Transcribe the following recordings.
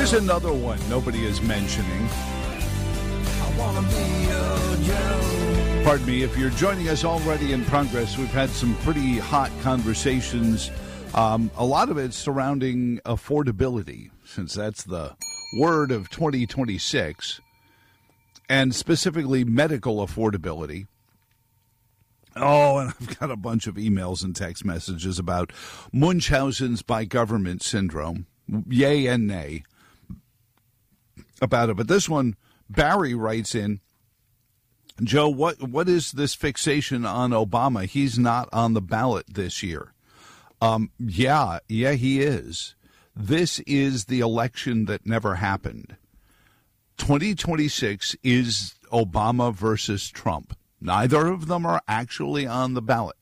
Here's another one nobody is mentioning. Pardon me, if you're joining us already in progress, we've had some pretty hot conversations. A lot of it surrounding affordability, since that's the word of 2026, and specifically medical affordability. Oh, and I've got a bunch of emails and text messages about Munchausen's by government syndrome. Yay and nay about it. But this one, Barry writes in, Joe, what is this fixation on Obama? He's not on the ballot this year. Yeah, he is. This is the election that never happened. 2026 is Obama versus Trump. Neither of them are actually on the ballot.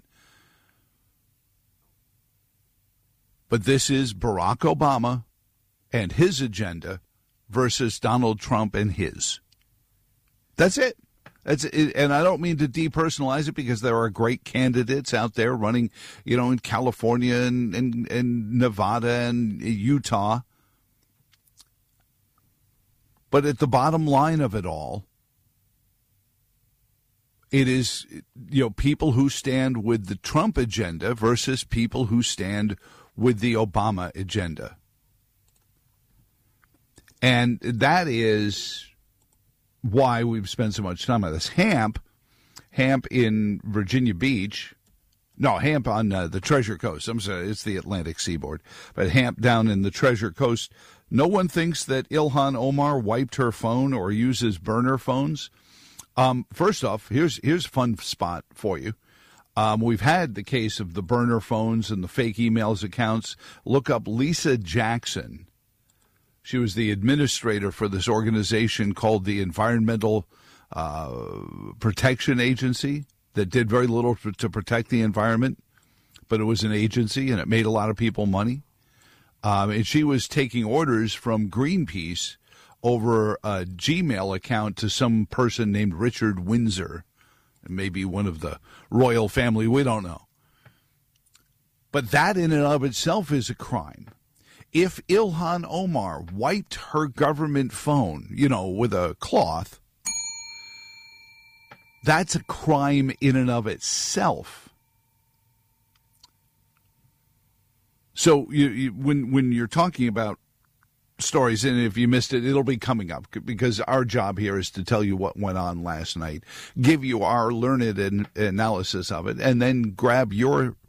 But this is Barack Obama and his agenda versus Donald Trump and his. That's it. And I don't mean to depersonalize it, because there are great candidates out there running, in California and Nevada and Utah. But at the bottom line of it all, it is, people who stand with the Trump agenda versus people who stand with the Obama agenda. And that is why we've spent so much time on this. Hamp in Virginia Beach, Hamp on the Treasure Coast. I'm sorry, it's the Atlantic seaboard. But Hamp down in the Treasure Coast, no one thinks that Ilhan Omar wiped her phone or uses burner phones. First off, here's a fun spot for you. We've had the case of the burner phones and the fake emails accounts. Look up Lisa Jackson. She was the administrator for this organization called the Environmental Protection Agency that did very little to protect the environment, but it was an agency and it made a lot of people money. And she was taking orders from Greenpeace over a Gmail account to some person named Richard Windsor, maybe one of the royal family, we don't know. But that in and of itself is a crime. If Ilhan Omar wiped her government phone, with a cloth, that's a crime in and of itself. So when you're talking about stories, and if you missed it, it'll be coming up, because our job here is to tell you what went on last night, give you our learned analysis of it, and then grab your